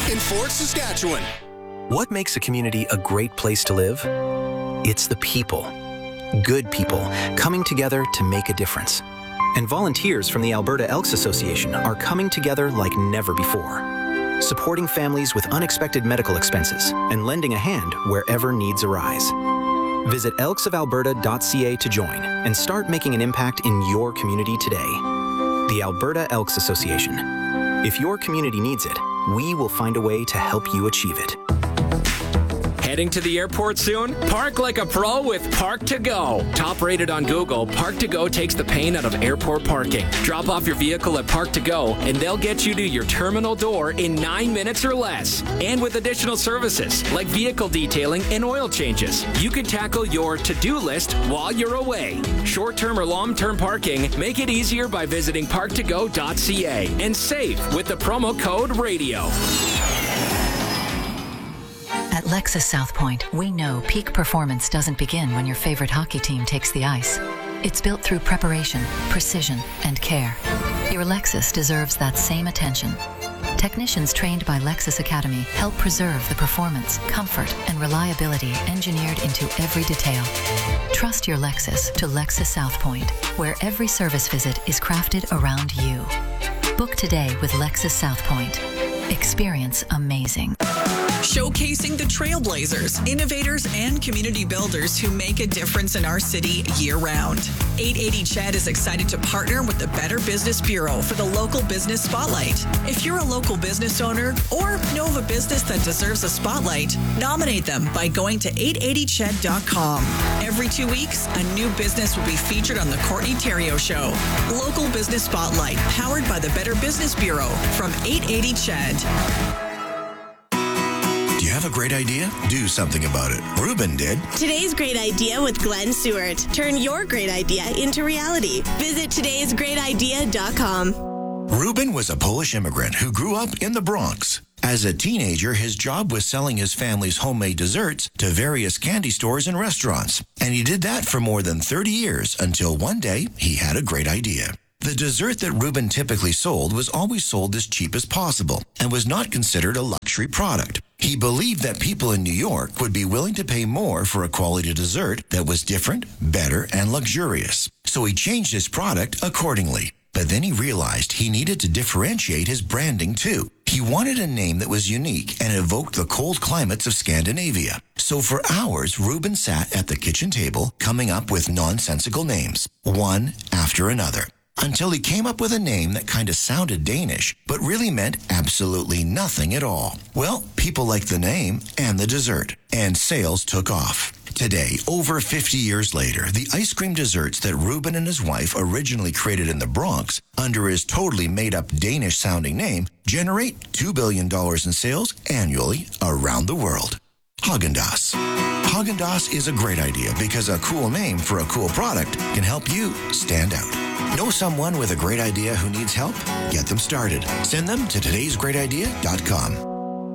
in Fort Saskatchewan. What makes a community a great place to live? It's the people. Good people coming together to make a difference. And volunteers from the Alberta Elks Association are coming together like never before, supporting families with unexpected medical expenses and lending a hand wherever needs arise. Visit elksofalberta.ca to join and start making an impact in your community today. The Alberta Elks Association. If your community needs it, we will find a way to help you achieve it. Heading to the airport soon? Park like a pro with Park to Go. Top rated on Google, Park to Go takes the pain out of airport parking. Drop off your vehicle at Park to Go and they'll get you to your terminal door in 9 minutes or less. And with additional services like vehicle detailing and oil changes, you can tackle your to-do list while you're away. Short-term or long-term parking, make it easier by visiting parktogo.ca and save with the promo code RADIO. At Lexus South Point, we know peak performance doesn't begin when your favorite hockey team takes the ice. It's built through preparation, precision, and care. Your Lexus deserves that same attention. Technicians trained by Lexus Academy help preserve the performance, comfort, and reliability engineered into every detail. Trust your Lexus to Lexus South Point, where every service visit is crafted around you. Book today with Lexus South Point. Experience amazing. Showcasing the trailblazers, innovators, and community builders who make a difference in our city year-round. 880 CHED is excited to partner with the Better Business Bureau for the Local Business Spotlight. If you're a local business owner or know of a business that deserves a spotlight, nominate them by going to 880ched.com. Every 2 weeks, a new business will be featured on the Courtney Theriault Show. Local Business Spotlight, powered by the Better Business Bureau from 880 CHED. Do you have a great idea? Do something about it. Ruben did. Today's Great Idea with Glenn Stewart. Turn your great idea into reality. Visit todaysgreatidea.com. Ruben was a Polish immigrant who grew up in the Bronx. As a teenager, his job was selling his family's homemade desserts to various candy stores and restaurants. And he did that for more than 30 years until one day he had a great idea. The dessert that Ruben typically sold was always sold as cheap as possible and was not considered a luxury product. He believed that people in New York would be willing to pay more for a quality dessert that was different, better, and luxurious. So he changed his product accordingly. But then he realized he needed to differentiate his branding too. He wanted a name that was unique and evoked the cold climates of Scandinavia. So for hours, Ruben sat at the kitchen table coming up with nonsensical names, one after another, until he came up with a name that kind of sounded Danish, but really meant absolutely nothing at all. Well, people liked the name and the dessert, and sales took off. Today, over 50 years later, the ice cream desserts that Ruben and his wife originally created in the Bronx under his totally made-up Danish-sounding name generate $2 billion in sales annually around the world. Häagen-Dazs. Häagen-Dazs is a great idea because a cool name for a cool product can help you stand out. Know someone with a great idea who needs help? Get them started. Send them to todaysgreatidea.com.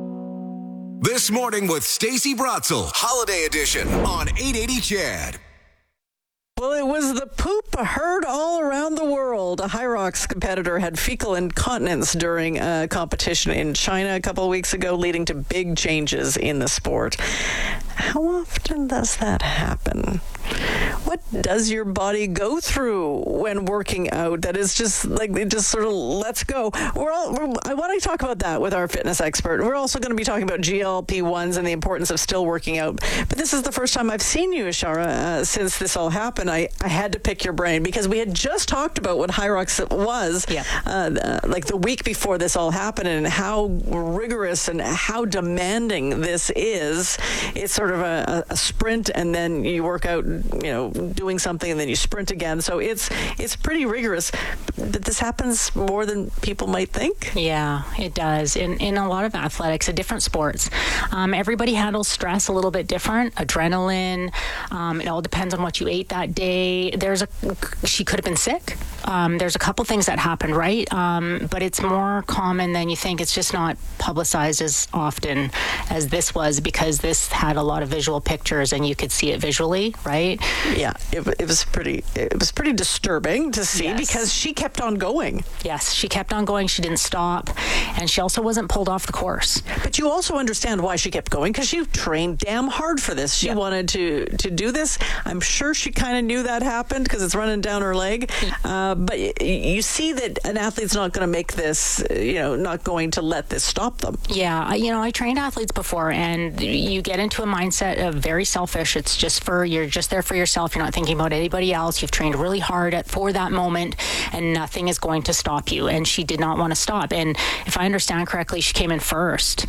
This Morning with Stacey Brotzel, Holiday Edition on 880 CHED. Well, it was the poop heard all around the world. A Hyrox competitor had fecal incontinence during a competition in China a couple of weeks ago, leading to big changes in the sport. How often does that happen? What does your body go through when working out that is just like, it just sort of lets go? I want to talk about that with our fitness expert. We're also going to be talking about GLP-1s and the importance of still working out. But this is the first time I've seen you, Ashara, since this all happened. I had to pick your brain because we had just talked about what Hyrox was like the week before this all happened and how rigorous and how demanding this is. It's sort of a sprint and then you work out, doing something and then you sprint again. So it's pretty rigorous. But this happens more than people might think. Yeah, it does. In a lot of athletics, different sports, everybody handles stress a little bit different. Adrenaline, it all depends on what you ate that day. She could have been sick. there's a couple things that happened, right? But it's more common than you think. It's just not publicized as often as this was, because this had a lot of visual pictures and you could see it visually, right? Yeah, it was pretty disturbing to see, because she kept on going. Yes, she kept on going. She didn't stop, and she also wasn't pulled off the course. But you also understand why she kept going, because she trained damn hard for this. She wanted to do this. I'm sure she kind of knew that happened because it's running down her leg. But you see that an athlete's not going to make this, not going to let this stop them. Yeah, I trained athletes before, and you get into a mindset of very selfish. It's you're just there for yourself. You're not thinking about anybody else. You've trained really hard for that moment, and nothing is going to stop you. And she did not want to stop. And if I understand correctly, she came in first.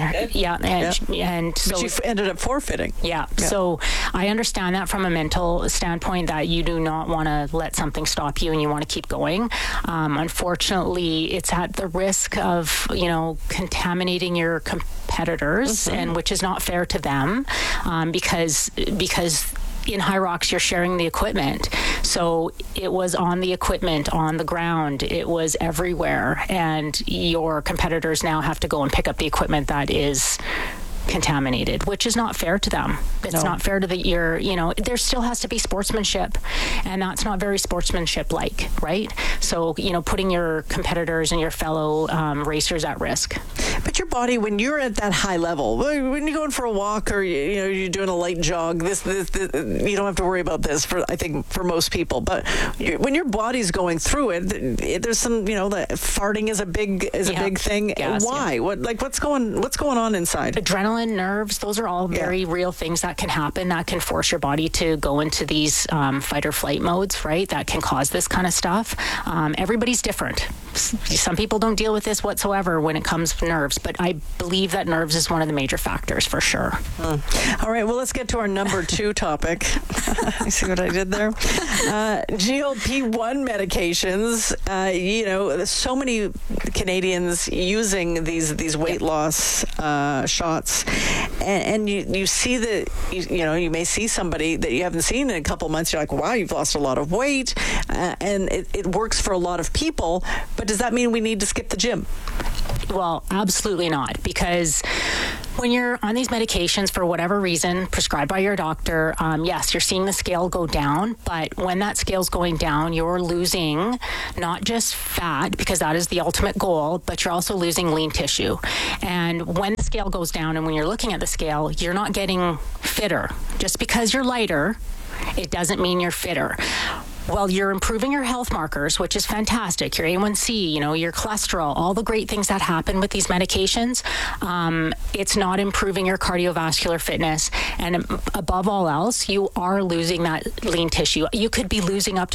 And so she ended up forfeiting. Yeah. So I understand that from a mental standpoint, that you do not want to let something stop you and you want to keep going. Unfortunately, it's at the risk of, contaminating your competitors, and which is not fair to them, because in Hyrox, you're sharing the equipment. So it was on the equipment, on the ground, it was everywhere. And your competitors now have to go and pick up the equipment that is contaminated, which is not fair to them. It's not fair to there still has to be sportsmanship, and that's not very sportsmanship-like, right? So, putting your competitors and your fellow racers at risk. But your body, when you're at that high level, when you're going for a walk or you're doing a light jog, this you don't have to worry about this I think for most people. But when your body's going through it, there's some the farting is a big thing. Yes, why? What's going on inside? Adrenaline, nerves, those are all very real things that can happen, that can force your body to go into these fight or flight modes, right? That can cause this kind of stuff. Everybody's different. Some people don't deal with this whatsoever when it comes to nerves, but I believe that nerves is one of the major factors for sure. All right, well, let's get to our number 2 topic. You see what I did there? GLP-1 medications. There's so many Canadians using these weight loss shots, and you see that you may see somebody that you haven't seen in a couple months. You're like, wow, you've lost a lot of weight, and it works for a lot of people. But does that mean we need to skip the gym? Well, absolutely not, because when you're on these medications for whatever reason, prescribed by your doctor, yes, you're seeing the scale go down, but when that scale's going down, you're losing not just fat, because that is the ultimate goal, but you're also losing lean tissue. And when the scale goes down, and when you're looking at the scale, you're not getting fitter. Just because you're lighter, it doesn't mean you're fitter. Well, you're improving your health markers, which is fantastic. Your A1C, your cholesterol, all the great things that happen with these medications. It's not improving your cardiovascular fitness. And above all else, you are losing that lean tissue. You could be losing up to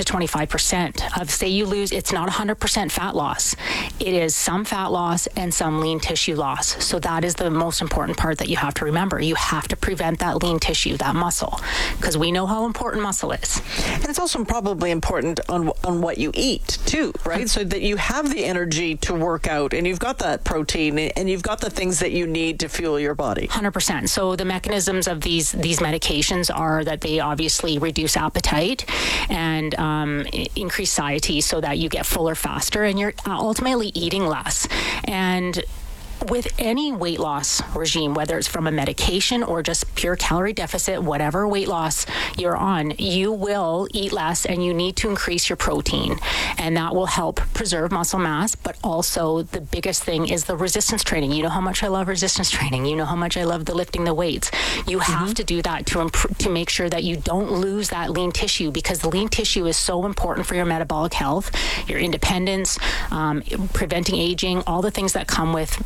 25% of, say you lose, it's not 100% fat loss. It is some fat loss and some lean tissue loss. So that is the most important part that you have to remember. You have to prevent that lean tissue, that muscle, because we know how important muscle is. And it's also probably important on what you eat too, right? So that you have the energy to work out, and you've got that protein, and you've got the things that you need to fuel your body. 100%. So the mechanisms of these medications are that they obviously reduce appetite and increase satiety, so that you get fuller faster, and you're ultimately eating less. And with any weight loss regime, whether it's from a medication or just pure calorie deficit, whatever weight loss you're on, you will eat less, and you need to increase your protein. And that will help preserve muscle mass. But also the biggest thing is the resistance training. You know how much I love resistance training. You know how much I love the lifting the weights. You have to do that to make sure that you don't lose that lean tissue, because the lean tissue is so important for your metabolic health, your independence, preventing aging, all the things that come with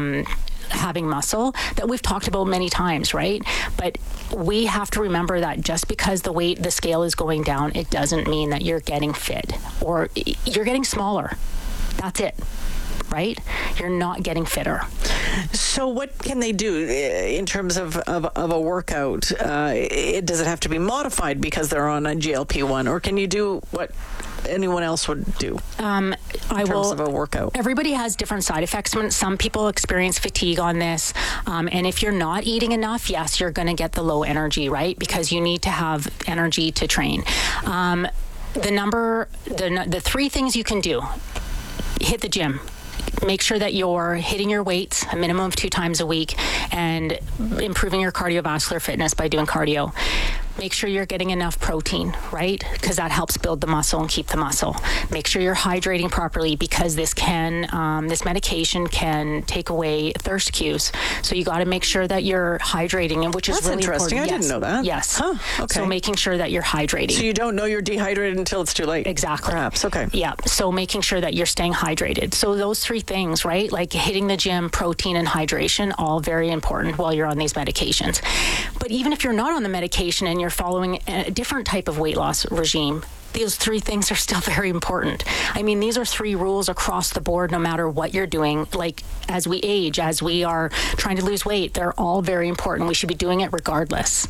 having muscle that we've talked about many times, right? But we have to remember that just because the scale is going down, it doesn't mean that you're getting fit or you're getting smaller. That's it. Right? You're not getting fitter. So what can they do in terms of a workout? Does it have to be modified because they're on a GLP-1, or can you do what anyone else would do in terms of a workout? Everybody has different side effects. Some people experience fatigue on this. And if you're not eating enough, yes, you're going to get the low energy, right? Because you need to have energy to train. the three things you can do: hit the gym. Make sure that you're hitting your weights a minimum of 2 times a week and improving your cardiovascular fitness by doing cardio. Make sure you're getting enough protein, right? Because that helps build the muscle and keep the muscle. Make sure you're hydrating properly, because this medication can take away thirst cues. So you got to make sure that you're hydrating, and which is really interesting. important. I didn't know that. Yes. Huh, okay. So making sure that you're hydrating. So you don't know you're dehydrated until it's too late. Exactly. Perhaps. Okay. Yeah. So making sure that you're staying hydrated. So those 3 things, right? Like hitting the gym, protein, and hydration, all very important while you're on these medications. But even if you're not on the medication and you're following a different type of weight loss regime, those 3 things are still very important. I mean, these are 3 rules across the board, no matter what you're doing. Like, as we age, as we are trying to lose weight, they're all very important. We should be doing it regardless.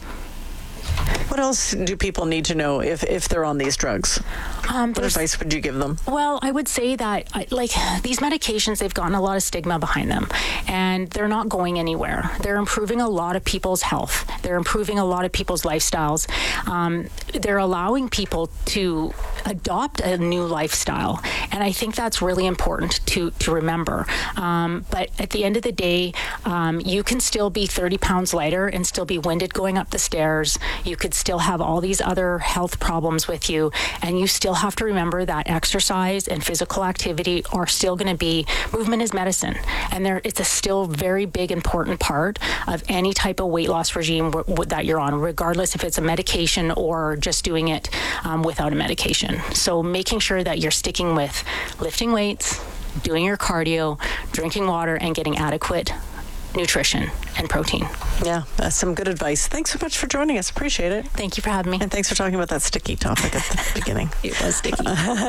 What else do people need to know if they're on these drugs? What advice would you give them? Well, I would say that, these medications, they've gotten a lot of stigma behind them, and they're not going anywhere. They're improving a lot of people's health. They're improving a lot of people's lifestyles. They're allowing people to adopt a new lifestyle, and I think that's really important to remember. But at the end of the day, you can still be 30 pounds lighter and still be winded going up the stairs. You could still have all these other health problems with you, and you still have to remember that exercise and physical activity are still going to be, movement is medicine, and it's a still very big, important part of any type of weight loss regime that you're on, regardless if it's a medication or just doing it without a medication. So making sure that you're sticking with lifting weights, doing your cardio, drinking water, and getting adequate nutrition and protein. Yeah, that's some good advice. Thanks so much for joining us. Appreciate it. Thank you for having me. And thanks for talking about that sticky topic at the beginning. It was sticky.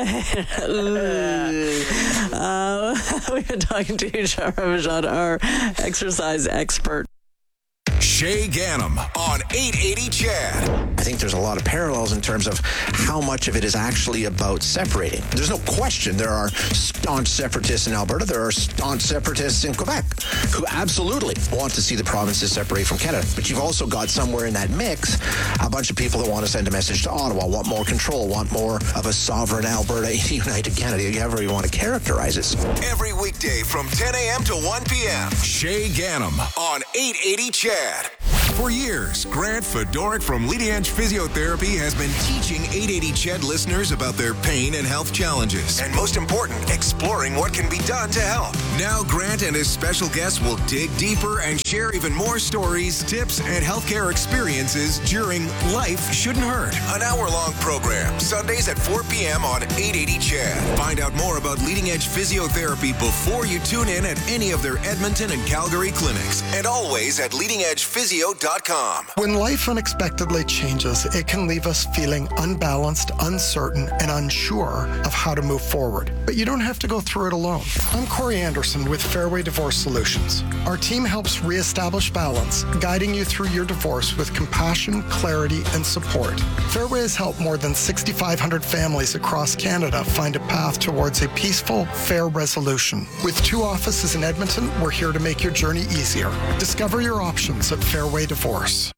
We've been talking to Shara Rajad, our exercise expert. Shay Ganem on 880 CHED. I think there's a lot of parallels in terms of how much of it is actually about separating. There's no question there are staunch separatists in Alberta. There are staunch separatists in Quebec who absolutely want to see the provinces separate from Canada. But you've also got somewhere in that mix a bunch of people that want to send a message to Ottawa, want more control, want more of a sovereign Alberta, united Canada, however you want to characterize it. Every weekday from 10 a.m. to 1 p.m. Shay Ganem on 880 CHED. For years, Grant Fedoric from Leading Edge Physiotherapy has been teaching 880 CHED listeners about their pain and health challenges, and most important, exploring what can be done to help. Now Grant and his special guests will dig deeper and share even more stories, tips, and healthcare experiences during Life Shouldn't Hurt, an hour-long program, Sundays at 4 p.m. on 880 CHED. Find out more about Leading Edge Physiotherapy before you tune in at any of their Edmonton and Calgary clinics, and always at leadingedgephysio.com. When life unexpectedly changes, it can leave us feeling unbalanced, uncertain, and unsure of how to move forward. But you don't have to go through it alone. I'm Corey Anderson with Fairway Divorce Solutions. Our team helps reestablish balance, guiding you through your divorce with compassion, clarity, and support. Fairway has helped more than 6,500 families across Canada find a path towards a peaceful, fair resolution. With 2 offices in Edmonton, we're here to make your journey easier. Discover your options at Fairway Divorce.